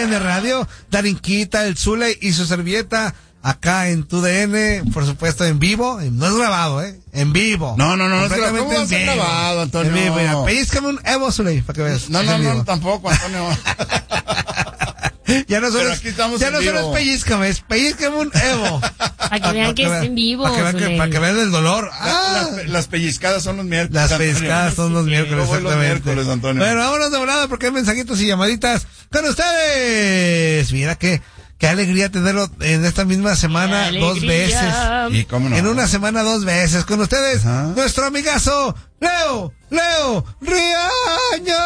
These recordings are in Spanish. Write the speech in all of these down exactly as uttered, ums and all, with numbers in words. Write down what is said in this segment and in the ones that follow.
N Radio, Darinquita, el Zule y su servilleta, acá en tu D N, por supuesto en vivo, no es grabado, ¿eh? En vivo. No, no, no, no es grabado. ¿Cómo va a ser grabado, Antonio? En vivo, mira, pellizcame un Evo, Zule, para que veas. No, no, no, tampoco, Antonio. Ya no solo es, ya no solo es pellizcame, es pellizcame un Evo. Para que vean que es en vivo. Para que vean, que, para que vean el dolor. Ah. Las, las pellizcadas son los miércoles. Las pellizcadas son los miércoles, exactamente. Los miércoles, Antonio. Bueno, vámonos de volada porque hay mensajitos y llamaditas con ustedes. Mira qué, qué alegría tenerlo en esta misma semana dos veces. ¿Y cómo no? En una semana dos veces. Con ustedes, ajá, nuestro amigazo, Leo, Leo Riaño.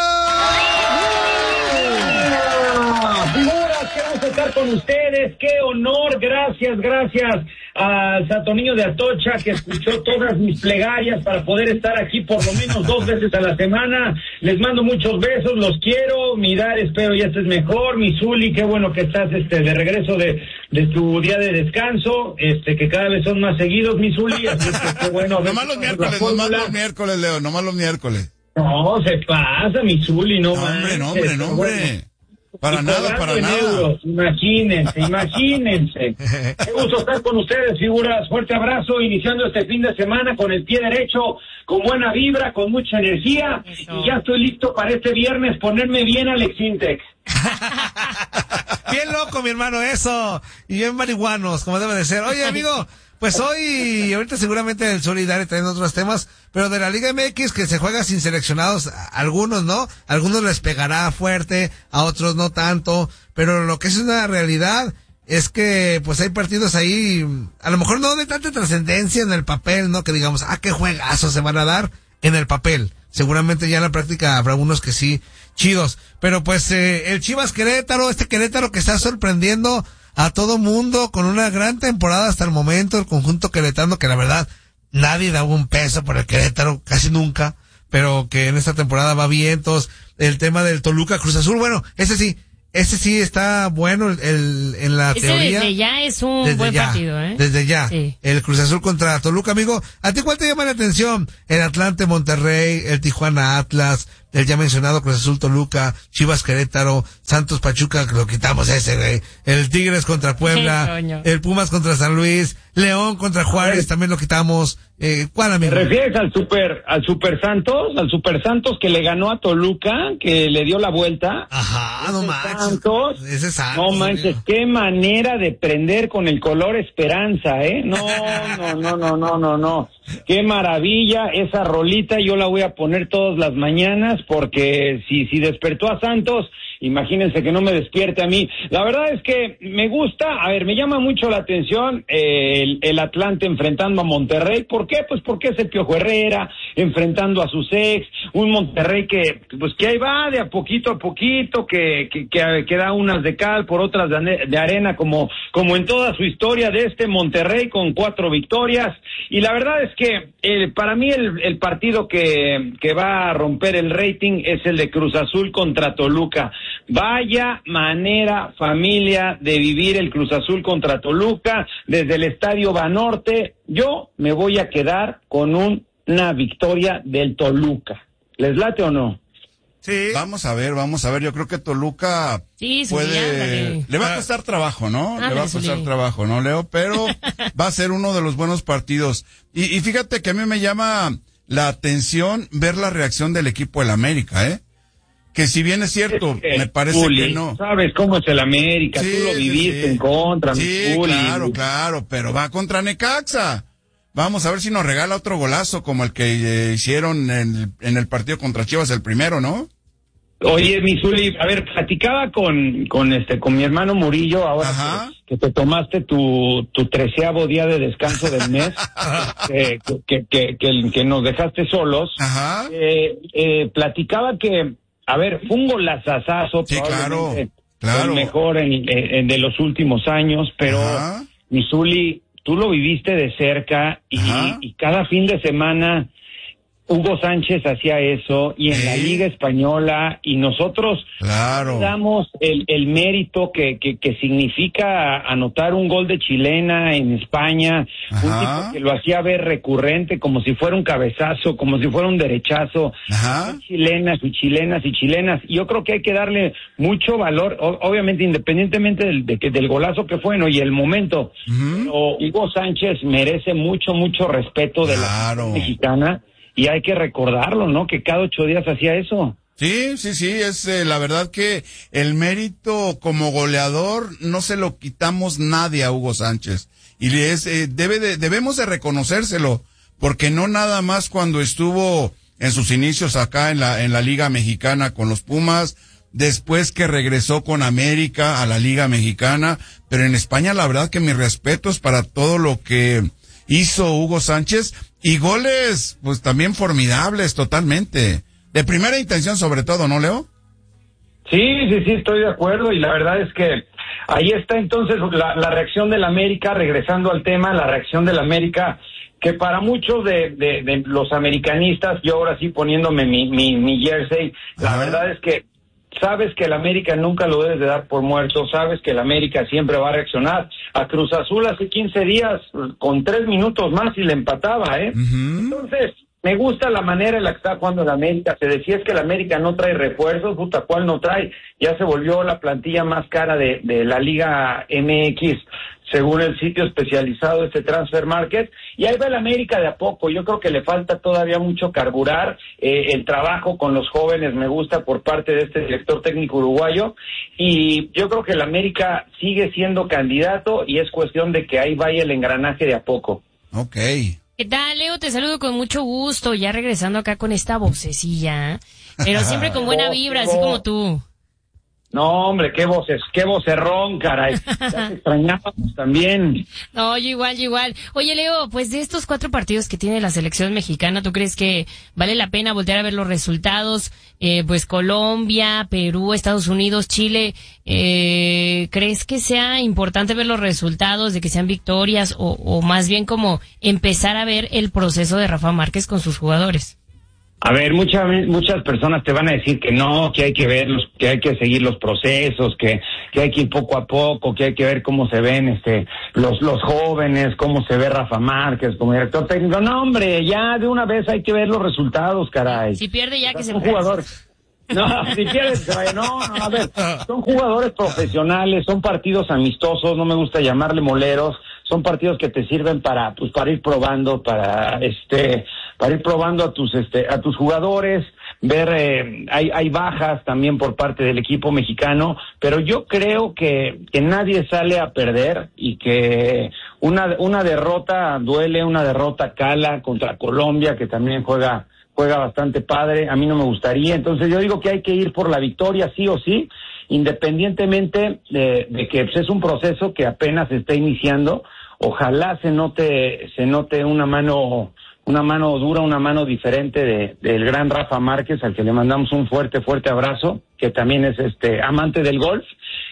Figuras, qué gusto estar con ustedes, qué honor, gracias, gracias al Santo Niño de Atocha que escuchó todas mis plegarias para poder estar aquí por lo menos dos veces a la semana. Les mando muchos besos, los quiero, mi Dar, espero ya estés mejor, mi Zuli, qué bueno que estás este de regreso de, de tu día de descanso, este que cada vez son más seguidos, mi Zuli, así que qué bueno. Nomás los miércoles, nomás los miércoles, Leo, nomás los miércoles. No, se pasa, mi Zuli, no, no hombre, no, hombre, no, hombre. Bueno. Para nada, para nada. Euros, imagínense, imagínense. Qué gusto estar con ustedes, figuras. Fuerte abrazo, iniciando este fin de semana con el pie derecho, con buena vibra, con mucha energía. Eso. Y ya estoy listo para este viernes ponerme bien Alex Intec. Bien loco, mi hermano, eso. Y bien marihuanos, como debe de ser. Oye, amigo, pues hoy, ahorita seguramente el Solidario traen otros temas, pero de la Liga M X que se juega sin seleccionados, algunos, ¿no? Algunos les pegará fuerte, a otros no tanto, pero lo que es una realidad es que, pues hay partidos ahí, a lo mejor no de tanta trascendencia en el papel, ¿no? Que digamos, ah, qué juegazos se van a dar en el papel. Seguramente ya en la práctica habrá unos que sí, chidos. Pero pues, eh, el Chivas Querétaro, este Querétaro que está sorprendiendo a todo mundo con una gran temporada hasta el momento, el conjunto queretano, que la verdad nadie daba un peso por el Querétaro, casi nunca, pero que en esta temporada va vientos. El tema del Toluca Cruz Azul, bueno, ese sí, ese sí está bueno el, el en la ese teoría. Desde ya es un desde buen ya, partido, ¿eh? Desde ya. Sí. El Cruz Azul contra Toluca, amigo. ¿A ti cuál te llama la atención? El Atlante Monterrey, el Tijuana Atlas, el ya mencionado Cruz Azul Toluca, Chivas Querétaro, Santos Pachuca, que lo quitamos ese, güey. El Tigres contra Puebla, el Pumas contra San Luis, León contra Juárez, también lo quitamos. Eh, ¿Cuál, amigo? ¿Te refieres al Super, al Super Santos? Al Super Santos que le ganó a Toluca, que le dio la vuelta. Ajá, no manches. Santos, ese Santos. No manches, qué manera de prender con el color esperanza, ¿eh? No, no, no, no, no, no, no. Qué maravilla esa rolita, yo la voy a poner todas las mañanas porque si, si despertó a Santos, imagínense que no me despierte a mí. La verdad es que me gusta, a ver, me llama mucho la atención eh, el, el Atlante enfrentando a Monterrey. ¿Por qué? Pues porque es el Piojo Herrera enfrentando a sus ex, un Monterrey que pues que ahí va de a poquito a poquito, que que, que, que da unas de cal por otras de, de arena, como, como en toda su historia de este Monterrey con cuatro victorias. Y la verdad es que eh, para mí el, el partido que, que va a romper el rating es el de Cruz Azul contra Toluca. Vaya manera, familia, de vivir el Cruz Azul contra Toluca desde el Estadio Banorte. Yo me voy a quedar con un, una victoria del Toluca. ¿Les late o no? Sí. Vamos a ver, vamos a ver. Yo creo que Toluca sí, puede... Le va a costar trabajo, ¿no? Ah, Le va a costar sí. trabajo, ¿no, Leo? Pero va a ser uno de los buenos partidos. Y, y fíjate que a mí me llama la atención ver la reacción del equipo del América, ¿eh? Que si bien es cierto, es que, me parece Uli, que no. Sabes cómo es el América, sí, tú lo viviste sí. en contra, sí, mi Uli. claro, claro, pero va contra Necaxa. Vamos a ver si nos regala otro golazo como el que eh, hicieron en, en el partido contra Chivas, el primero, ¿no? Oye, mi Zuli, a ver, platicaba con, con este, con mi hermano Murillo, ahora que, que te tomaste tu, tu treceavo día de descanso del mes, que, que, que, que, que nos dejaste solos. Ajá. Eh, eh, platicaba que, a ver, fue un golazazazo, sí, claro, claro. el mejor en, en, de los últimos años, pero Ajá. mi Zuli, tú lo viviste de cerca y, y cada fin de semana Hugo Sánchez hacía eso y en ¿Sí? la Liga Española, y nosotros Claro. damos el, el mérito que, que, que significa anotar un gol de chilena en España, Ajá. un tipo que lo hacía ver recurrente como si fuera un cabezazo, como si fuera un derechazo. Ajá. Chilenas y chilenas y chilenas. Yo creo que hay que darle mucho valor, o- obviamente independientemente del, de que, del golazo que fue, ¿no? Y el momento. Ujú. Pero Hugo Sánchez merece mucho, mucho respeto de Claro. la mexicana. Y hay que recordarlo, ¿no? Que cada ocho días hacía eso. Sí, sí, sí, es eh, la verdad que el mérito como goleador no se lo quitamos nadie a Hugo Sánchez. Y es, eh, debe de, debemos de reconocérselo, porque no nada más cuando estuvo en sus inicios acá en la, en la Liga Mexicana con los Pumas, después que regresó con América a la Liga Mexicana, pero en España la verdad que mis respetos para todo lo que hizo Hugo Sánchez, y goles pues también formidables totalmente, de primera intención sobre todo, ¿no, Leo? Sí, sí, sí, estoy de acuerdo, y la verdad es que ahí está entonces la, la reacción del América, regresando al tema, la reacción del América, que para muchos de, de, de los americanistas, yo ahora sí poniéndome mi, mi, mi jersey, la Ajá. verdad es que sabes que el América nunca lo debes de dar por muerto, sabes que el América siempre va a reaccionar. A Cruz Azul hace quince días, con tres minutos más y le empataba, ¿eh? Ujú. Entonces, me gusta la manera en la que está jugando el América. Se decía es que el América no trae refuerzos, puta, ¿cuál no trae? Ya se volvió la plantilla más cara de, de la Liga M X, según el sitio especializado este Transfer Market, y ahí va el América de a poco. Yo creo que le falta todavía mucho carburar, eh, el trabajo con los jóvenes me gusta por parte de este director técnico uruguayo, y yo creo que el América sigue siendo candidato y es cuestión de que ahí vaya el engranaje de a poco. Ok. ¿Qué tal, Leo? Te saludo con mucho gusto, ya regresando acá con esta vocecilla, pero siempre con buena vibra, así como tú. No, hombre, qué voces, qué vocerrón, caray. Ya te extrañábamos también. No, yo igual, yo igual. Oye, Leo, pues de estos cuatro partidos que tiene la selección mexicana, ¿tú crees que vale la pena voltear a ver los resultados? Eh, pues Colombia, Perú, Estados Unidos, Chile, eh, ¿crees que sea importante ver los resultados, de que sean victorias, o, o más bien como empezar a ver el proceso de Rafa Márquez con sus jugadores? A ver, muchas muchas personas te van a decir que no, que hay que verlos, que hay que seguir los procesos, que que hay que ir poco a poco, que hay que ver cómo se ven este los los jóvenes, cómo se ve Rafa Márquez como director técnico. No, hombre, ya de una vez hay que ver los resultados, caray. Si pierde ya O sea, que se son vaya. jugadores. No, si pierdes se vaya. No, no, a ver, son jugadores profesionales, son partidos amistosos, no me gusta llamarle moleros, son partidos que te sirven para, pues, para ir probando, para, este, para ir probando a tus, este, a tus jugadores, ver, eh, hay, hay bajas también por parte del equipo mexicano, pero yo creo que, que nadie sale a perder y que una, una derrota duele, una derrota cala contra Colombia, que también juega, juega bastante padre, a mí no me gustaría, entonces yo digo que hay que ir por la victoria sí o sí, independientemente de, de que pues, es un proceso que apenas se está iniciando. Ojalá se note se note una mano una mano dura, una mano diferente de del gran Rafa Márquez, al que le mandamos un fuerte fuerte abrazo, que también es este amante del golf,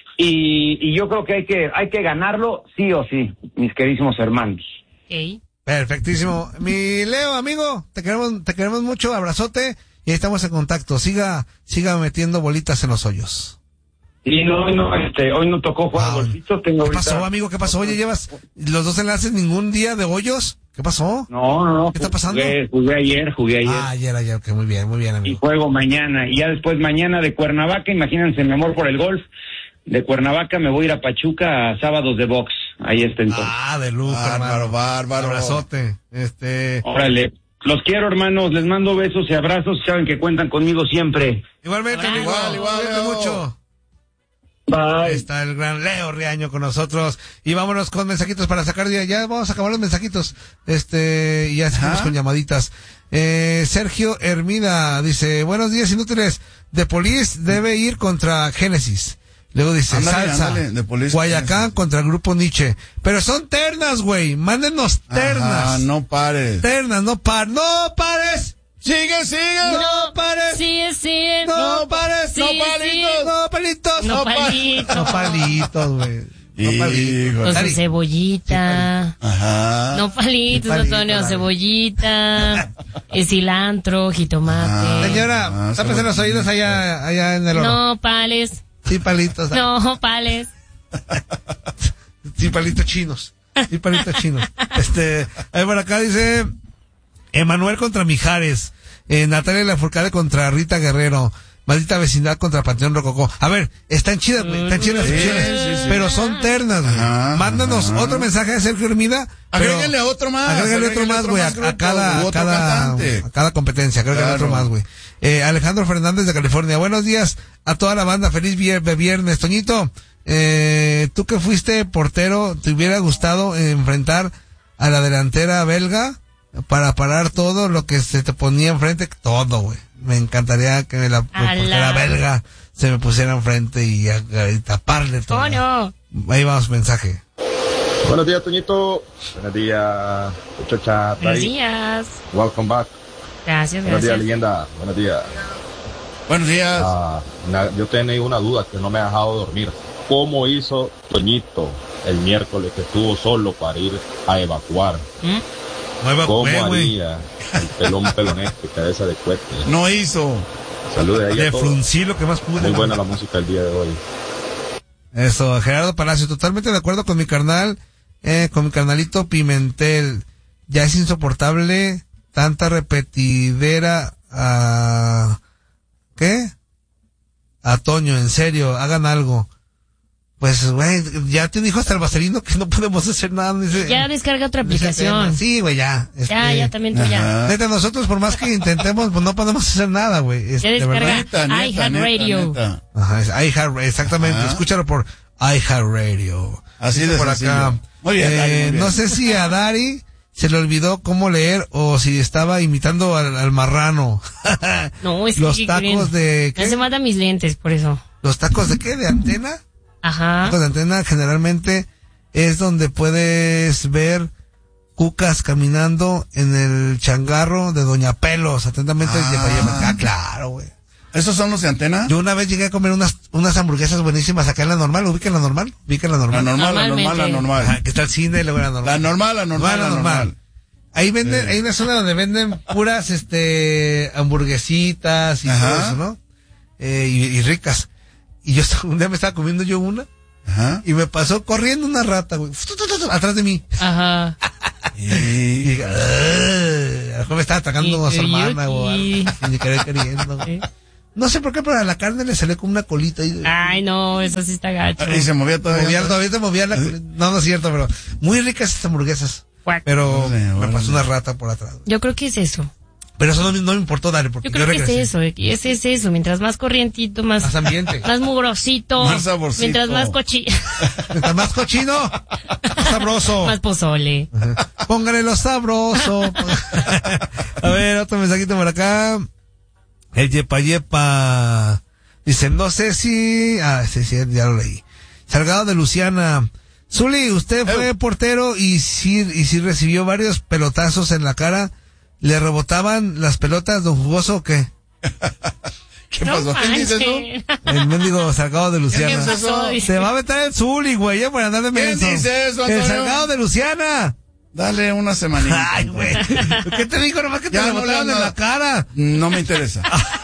y, y yo creo que hay que hay que ganarlo sí o sí, mis queridísimos hermanos. Okay. Perfectísimo. Mi Leo, amigo, te queremos, te queremos mucho, abrazote, y ahí estamos en contacto. Siga, siga metiendo bolitas en los hoyos. Y no, hoy no, este, hoy no tocó jugar Ah, golfito, tengo ¿Qué ahorita- pasó, amigo? ¿Qué pasó? Oye, ¿llevas los dos enlaces ningún día de hoyos? ¿Qué pasó? No, no, no. ¿Qué está pasando? Jugué, jugué ayer, jugué ayer. Ah, ayer, ayer, que muy bien, muy bien, Y amigo. juego mañana. Y ya después mañana de Cuernavaca, imagínense mi amor por el golf. De Cuernavaca me voy a ir a Pachuca a sábados de box. Ahí está entonces. Ah, de lujo, Bárbaro, hermano. bárbaro. Abrazote. Este, Órale. Los quiero, hermanos. Les mando besos y abrazos. Saben que cuentan conmigo siempre. igualmente, Igual, amigo. igual, Cuídate Leo. mucho. Bye. Está el gran Leo Riaño con nosotros. Y vámonos con mensajitos para sacar día. Ya vamos a acabar los mensajitos. Este, y ya seguimos Ajá. con llamaditas. Eh, Sergio Hermida dice, buenos días inútiles. The Police debe ir contra Génesis. Luego dice, Ándale, Salsa, ándale, The Police, Guayacán Génesis. contra el grupo Nietzsche. Pero son ternas, güey. Mándenos ternas. Ajá, no pares. Ternas, no par, no pares. Sigue, sigue. No pares. Sí, sí, No pares. Sí, No sí. palitos. No palitos. No pa- palitos. No palitos, güey. No palitos. Con su cebollita. Sí, Ajá. No palitos, Sí, palito, Antonio, dale. cebollita, eh, cilantro, jitomate. Ah. Señora, Ah, tápese los oídos allá, allá en el oro. No, pales. Sí, palitos. No, pales. Sí, palitos chinos. Sí, palitos chinos. Este, ahí por acá dice Emanuel contra Mijares, eh, Natalia Lafourcade contra Rita Guerrero, Maldita Vecindad contra Panteón Rococó. A ver, están chidas, güey, están chidas las Sí, opciones, sí, sí. pero son ternas, güey. Ajá, Mándanos ajá. otro mensaje de Sergio Hermida. pero- Agrégale a otro más. Agrégale otro más, güey, a, grupo, a cada, u a otro cada, cantante. a cada competencia, agrégale Claro. otro más, güey. Eh, Alejandro Fernández de California. Buenos días a toda la banda, feliz vier- de viernes. Toñito, eh, tú que fuiste portero, ¿te hubiera gustado enfrentar a la delantera belga para parar todo lo que se te ponía enfrente? Todo, güey. Me encantaría que la Ala. portera belga se me pusiera enfrente y, a- y taparle todo. Coño. Ahí vamos, mensaje. Buenos días, Toñito. Buenos días, muchacha. Buenos días. Welcome back. Gracias, Buenos días, gracias. leyenda. Buenos días. Buenos días. Ah, na- yo tenía una duda que no me ha dejado dormir. ¿Cómo hizo Toñito el miércoles que estuvo solo para ir a evacuar? ¿Mm? Nueva ¿Cómo güey, güey. haría el pelón pelonete, cabeza de cohete? No hizo. Saludos ahí De a todos. fruncí lo que más pude. Muy buena la música el día de hoy. Eso, Gerardo Palacio, totalmente de acuerdo con mi carnal, eh, con mi carnalito Pimentel. Ya es insoportable tanta repetidera a... ¿Qué? A Toño, en serio, hagan algo. Pues, güey, ya te dijo hasta el vaselino que no podemos hacer nada. Dice, Ya descarga otra dice tema. aplicación. Sí, güey, ya. Ya, este, ya también tú ya. Ajá. Neta, nosotros por más que intentemos, pues no podemos hacer nada, güey. Es- Ya de descarga. verdad. Neta, neta, iHeartRadio. neta, neta. Ajá, es iHeart, exactamente, Ajá. escúchalo por iHeartRadio. Así Dice de por sencillo. acá. Muy bien, eh, Dari, muy bien. No sé si a Dari se le olvidó cómo leer o si estaba imitando al, al marrano. No, es Los que... tacos de... No ¿qué? se mata mis lentes, por eso. ¿Los tacos de qué? ¿De antena? Ajá. Tacos de antena generalmente es donde puedes ver cucas caminando en el changarro de Doña Pelos. Atentamente, Ah. Yepa Yepa. Ah, claro, güey. ¿Esos son los de antena? Yo una vez llegué a comer unas unas hamburguesas buenísimas acá en la normal. ¿Ubican la normal? ¿Ubican la La normal? normal, la normal, la Normalmente. normal. Ajá, que está el cine y luego la normal. La normal, la normal, Normal, la normal. Ahí venden, Sí. hay una zona donde venden puras, este, hamburguesitas y Ajá. todo eso, ¿no? Eh, y, y ricas. Y yo estaba- un día me estaba comiendo yo una Ajá. y me pasó corriendo una rata, güey, atrás de mí. Ajá. Y Y... dije, "Ugh", a lo mejor me estaba atacando a su Y- hermana o algo, y- sin ni querer queriendo. Sí. No sé por qué, pero a la carne le salió como una colita ahí. Ay, no, eso sí está gacho. y se movía todavía. Movía, todavía te movía la colita. No, no es cierto, pero muy ricas estas hamburguesas. Guac. Pero Órale, me órale. pasó una rata por atrás. Yo creo que es eso. Pero eso no, me- no me importó, dale, porque Yo yo, creo que es regresé. eso. Ese es eso. Mientras más corrientito, más, Más ambiente. más mugrosito. Más saborcito. Mientras más cochi... Mientras más cochino, más sabroso. más pozole. Póngale lo sabroso. A ver, otro mensajito por acá. El Yepa Yepa. Dice, no sé si... Ah, sí, sí, ya lo leí. Salgado de Luciana. Zuli, usted fue portero y sí, y sí recibió varios pelotazos en la cara. ¿Le rebotaban las pelotas, don Jugoso, o qué? ¿Qué No pasó? ¿Quién dice eso? manches. El mendigo Salgado de Luciana. ¿Quién es eso? Dice. Se va a meter el Zuli, güey, ya por andar de ¿Quién menso. dice eso, El Antonio? Salgado de Luciana. Dale una semanita. Ay, güey. ¿Qué te dijo? Nomás que te Ya no rebotaron le en ando- la cara. No me interesa.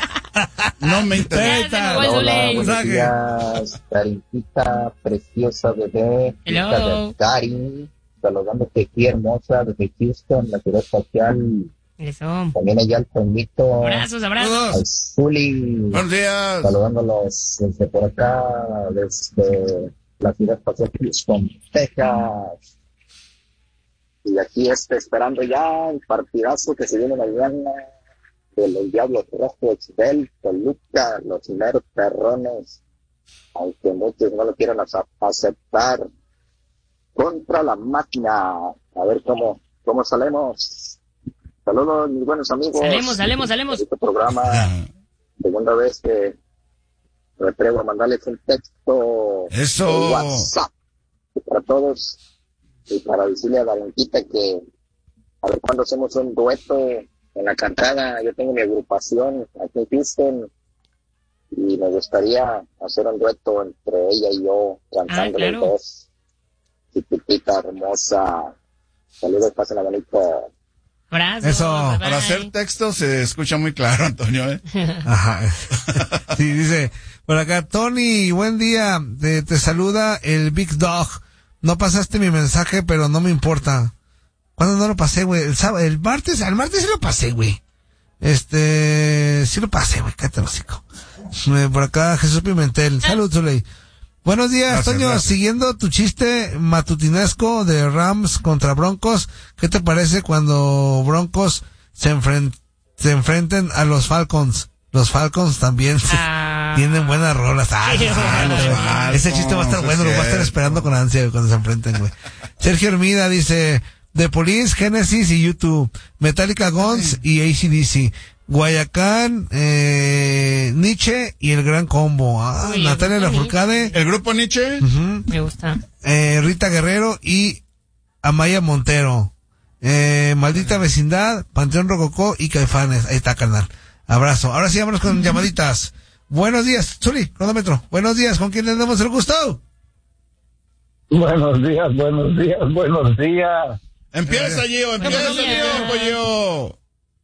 No me interesa. Ya se me fue Hola, Zuli. hola. Buenos Mensaje. días, Carincita, preciosa bebé, Hello. hija de Cari, saludándote aquí hermosa desde Houston, la ciudad espacial, Eso. también allá al Toñito, Abrazos, abrazos. Todos. al Zuli, Buenos días. saludándolos desde por acá, desde la ciudad espacial Houston, Texas. Y aquí este, esperando ya el partidazo que se viene mañana de los Diablos Rojos del Toluca, los meros perrones, aunque muchos no lo quieran ace- aceptar, contra la máquina. A ver cómo, cómo salemos. Saludos, mis buenos amigos. Salemos, salemos, salemos. Este programa, segunda vez que me atrevo a mandarles un texto Eso. por WhatsApp para todos y para decirle a Valenquita que a ver cuándo hacemos un dueto en la cantada. Yo tengo mi agrupación aquí en Houston y me gustaría hacer un dueto entre ella y yo cantando Ah, claro. los dos. chiquitita, hermosa. Saludos, pásenla bonito. Abrazo. Eso. Bye, Para bye. hacer texto se escucha muy claro, Antonio, ¿eh? Ajá. Sí, dice, por acá, Tony, buen día, te, te saluda el Big Dog. No pasaste mi mensaje, pero no me importa. ¿Cuándo no lo pasé, güey? El sábado, el martes, al martes sí lo pasé, güey. Este, sí lo pasé, güey, cállate el hocico. Eh, Por acá, Jesús Pimentel. Salud, Zuley. Buenos días, Gracias, Toño. gracias. Siguiendo tu chiste matutinesco de Rams contra Broncos, ¿qué te parece cuando Broncos se, enfren- se enfrenten a los Falcons? Los Falcons también Ah. tienen buenas rolas. Ah, Sí, sí, bueno. güey. Los Falcons, Ese chiste va a estar bueno, lo voy a estar cierto. esperando con ansia güey, cuando se enfrenten, güey. Sergio Hermida dice, The Police, Genesis y YouTube, Metallica, Guns y A C D C. Guayacán, eh, Nietzsche y el Gran Combo. Ah, Uy, Natalia el grupo Lafourcade, El grupo Nietzsche. ujú, Me gusta. eh, Rita Guerrero y Amaya Montero. Eh, Maldita Vecindad, Panteón Rococó y Caifanes. Ahí está, carnal. Abrazo. Ahora sí, vámonos con llamaditas. Buenos días, Zuli, cronómetro. Buenos días, ¿con quién le damos el gusto? Buenos días, buenos días, buenos días. Empieza, Gio, empieza, Buenos días. Gio, Gio.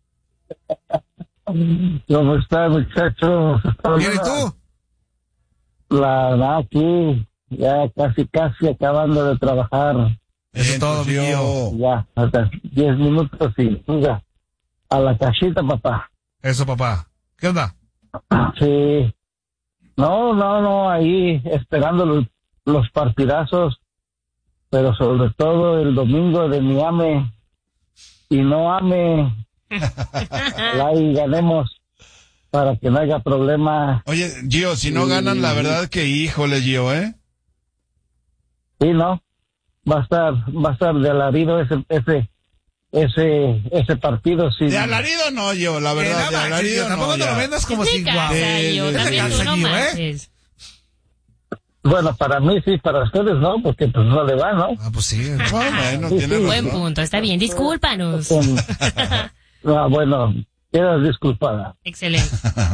¿Cómo está, muchachos? Bien, ¿y tú? La la- aquí, ya casi, casi acabando de trabajar. Eso es Bien, todo, pues, mi Gio. Ya, hasta diez minutos y fuga a la casita, papá. Eso, papá. ¿Qué onda? Sí. No, no, no, ahí esperando los, los partidazos, pero sobre todo el domingo de mi ame y no ame. Ojalá y ganemos para que no haya problema. Oye, Gio, si no ganan, la verdad que híjole, Gio, ¿eh? Sí, ¿no? Va a estar, va a estar de alarido ese, ese, ese, ese partido. Sí. De alarido no, Gio, la verdad, Eh, de no manches, alarido Gio, no. tampoco te lo ya. vendas como Es si mi casa, guau. de- yo. de- También de tú no casa, Gio, ¿eh? manches. Bueno, para mí sí, para ustedes no, porque pues no le va, ¿no? Ah, pues sí. Ah, bueno, Sí, tiene sí. Buen razón. punto, está bien. Discúlpanos. Con- Ah, bueno, quedas disculpada. Excelente.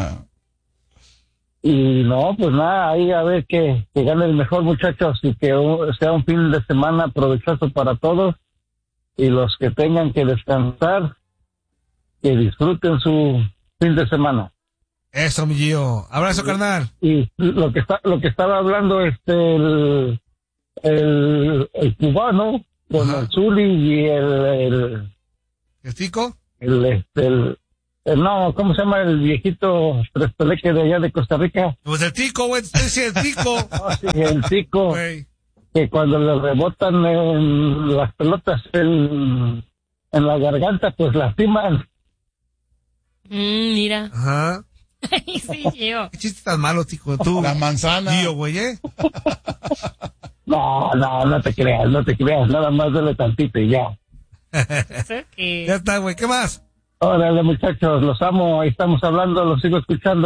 Y no, pues nada, ahí a ver que, que gane el mejor, muchachos, y que un- sea un fin de semana provechoso para todos. Y los que tengan que descansar, que disfruten su fin de semana. Eso, mi Gio. Abrazo, carnal. Y lo que está, lo que estaba hablando este el, el, el cubano con Ajá. el Zuli y el, el, ¿El tico? el, este, el, el- no, ¿cómo se llama el viejito Trespeleque de allá de Costa Rica? Pues el tico, güey. Te decía el tico. Ah, sí, el tico, Güey. que cuando le rebotan en las pelotas en, en la garganta, pues lastiman. Mm, mira. Ajá. Sí, yo. ¿Qué chiste tan malo, tico? Tú. La manzana. Gio, güey, ¿eh? No, no, no te creas, no te creas, nada más dale tantito y ya. Ok. Ya está, güey. ¿Qué más? Órale, muchachos, los amo, ahí estamos hablando, los sigo escuchando.